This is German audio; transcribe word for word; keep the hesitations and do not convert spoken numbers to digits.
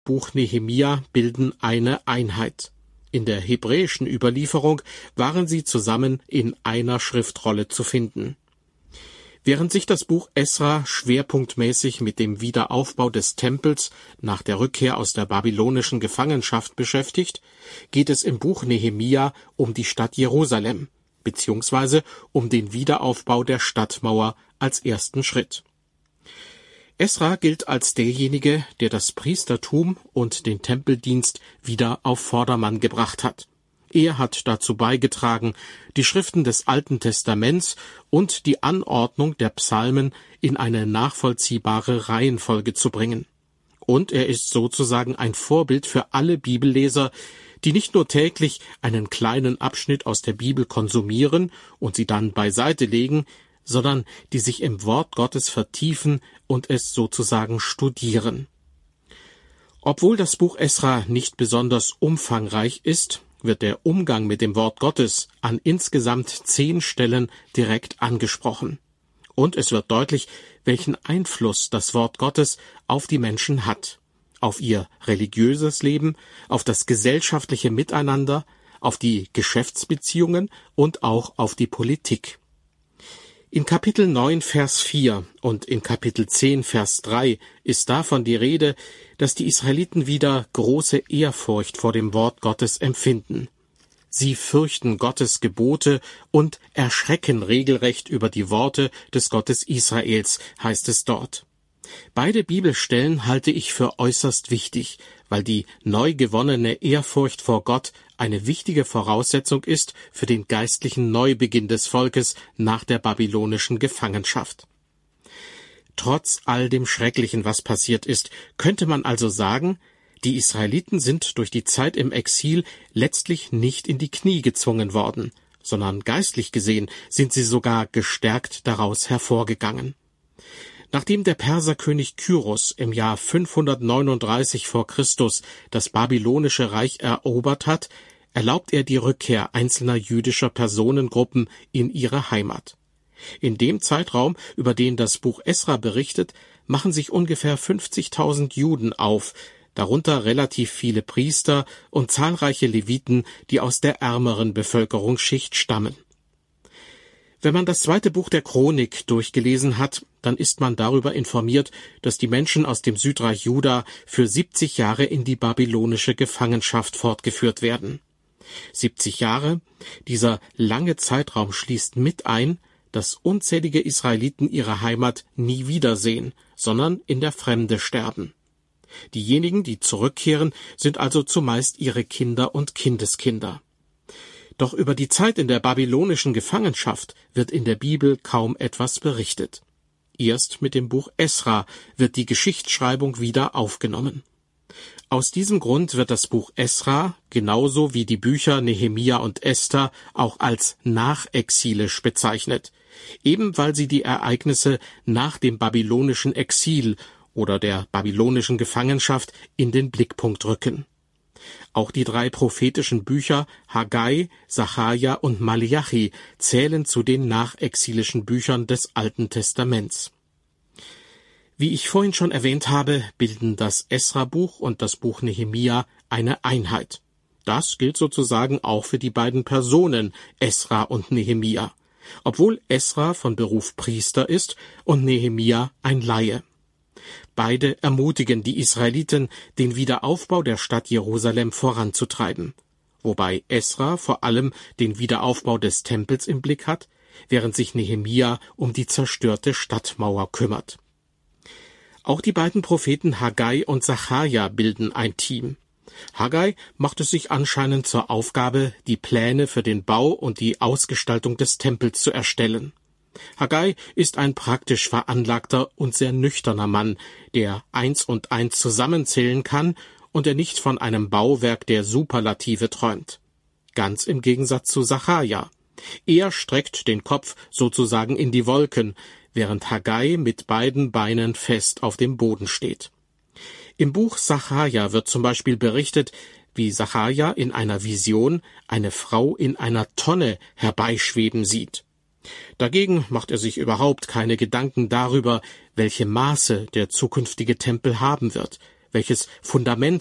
Buch Nehemia bilden eine Einheit. In der hebräischen Überlieferung waren sie zusammen in einer Schriftrolle zu finden. Während sich das Buch Esra schwerpunktmäßig mit dem Wiederaufbau des Tempels nach der Rückkehr aus der babylonischen Gefangenschaft beschäftigt, geht es im Buch Nehemia um die Stadt Jerusalem, beziehungsweise um den Wiederaufbau der Stadtmauer als ersten Schritt. Esra gilt als derjenige, der das Priestertum und den Tempeldienst wieder auf Vordermann gebracht hat. Er hat dazu beigetragen, die Schriften des Alten Testaments und die Anordnung der Psalmen in eine nachvollziehbare Reihenfolge zu bringen. Und er ist sozusagen ein Vorbild für alle Bibelleser, die nicht nur täglich einen kleinen Abschnitt aus der Bibel konsumieren und sie dann beiseite legen, sondern die sich im Wort Gottes vertiefen und es sozusagen studieren. Obwohl das Buch Esra nicht besonders umfangreich ist, wird der Umgang mit dem Wort Gottes an insgesamt zehn Stellen direkt angesprochen. Und es wird deutlich, welchen Einfluss das Wort Gottes auf die Menschen hat, auf ihr religiöses Leben, auf das gesellschaftliche Miteinander, auf die Geschäftsbeziehungen und auch auf die Politik. In Kapitel neun, Vers vier und in Kapitel zehn, Vers drei ist davon die Rede, dass die Israeliten wieder große Ehrfurcht vor dem Wort Gottes empfinden. Sie fürchten Gottes Gebote und erschrecken regelrecht über die Worte des Gottes Israels, heißt es dort. Beide Bibelstellen halte ich für äußerst wichtig, weil die neu gewonnene Ehrfurcht vor Gott eine wichtige Voraussetzung ist für den geistlichen Neubeginn des Volkes nach der babylonischen Gefangenschaft. Trotz all dem Schrecklichen, was passiert ist, könnte man also sagen, die Israeliten sind durch die Zeit im Exil letztlich nicht in die Knie gezwungen worden, sondern geistlich gesehen sind sie sogar gestärkt daraus hervorgegangen. Nachdem der Perserkönig Kyros im Jahr fünfhundertneununddreißig vor Christus das babylonische Reich erobert hat, erlaubt er die Rückkehr einzelner jüdischer Personengruppen in ihre Heimat. In dem Zeitraum, über den das Buch Esra berichtet, machen sich ungefähr fünfzigtausend Juden auf, darunter relativ viele Priester und zahlreiche Leviten, die aus der ärmeren Bevölkerungsschicht stammen. Wenn man das zweite Buch der Chronik durchgelesen hat, dann ist man darüber informiert, dass die Menschen aus dem Südreich Juda für siebzig Jahre in die babylonische Gefangenschaft fortgeführt werden. siebzig Jahre, dieser lange Zeitraum schließt mit ein, dass unzählige Israeliten ihre Heimat nie wiedersehen, sondern in der Fremde sterben. Diejenigen, die zurückkehren, sind also zumeist ihre Kinder und Kindeskinder. Doch über die Zeit in der babylonischen Gefangenschaft wird in der Bibel kaum etwas berichtet. Erst mit dem Buch Esra wird die Geschichtsschreibung wieder aufgenommen. Aus diesem Grund wird das Buch Esra, genauso wie die Bücher Nehemia und Esther, auch als nachexilisch bezeichnet, eben weil sie die Ereignisse nach dem babylonischen Exil oder der babylonischen Gefangenschaft in den Blickpunkt rücken. Auch die drei prophetischen Bücher Haggai, Sacharja und Maleachi zählen zu den nachexilischen Büchern des Alten Testaments. Wie ich vorhin schon erwähnt habe, bilden das Esra-Buch und das Buch Nehemia eine Einheit. Das gilt sozusagen auch für die beiden Personen Esra und Nehemia, obwohl Esra von Beruf Priester ist und Nehemia ein Laie. Beide ermutigen die Israeliten, den Wiederaufbau der Stadt Jerusalem voranzutreiben, wobei Esra vor allem den Wiederaufbau des Tempels im Blick hat, während sich Nehemia um die zerstörte Stadtmauer kümmert. Auch die beiden Propheten Haggai und Sacharja bilden ein Team. Haggai macht es sich anscheinend zur Aufgabe, die Pläne für den Bau und die Ausgestaltung des Tempels zu erstellen. Haggai ist ein praktisch veranlagter und sehr nüchterner Mann, der eins und eins zusammenzählen kann und der nicht von einem Bauwerk der Superlative träumt. Ganz im Gegensatz zu Sacharja. Er streckt den Kopf sozusagen in die Wolken, während Haggai mit beiden Beinen fest auf dem Boden steht. Im Buch Sacharja wird zum Beispiel berichtet, wie Sacharja in einer Vision eine Frau in einer Tonne herbeischweben sieht. Dagegen macht er sich überhaupt keine Gedanken darüber, welche Maße der zukünftige Tempel haben wird, welches Fundament